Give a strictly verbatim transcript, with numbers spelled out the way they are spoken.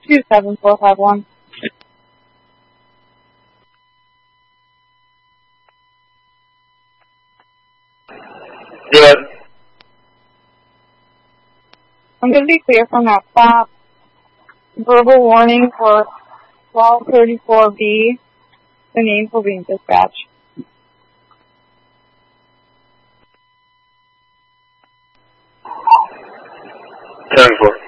two seven four five one. Good. I'm going to be clear from that stop. Verbal warning for twelve thirty-four B. The names will be in dispatch. ten four.